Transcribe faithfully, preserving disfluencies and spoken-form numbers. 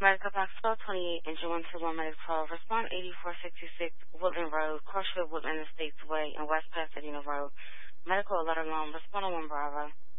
Medical Box twelve twenty-eight, Engine one two one, Medic twelve, respond eighty-four sixty-six, Woodland Road, Crossfield, Woodland Estates Way, and West Pasadena Road. Medical alert alarm, respond on one Bravo.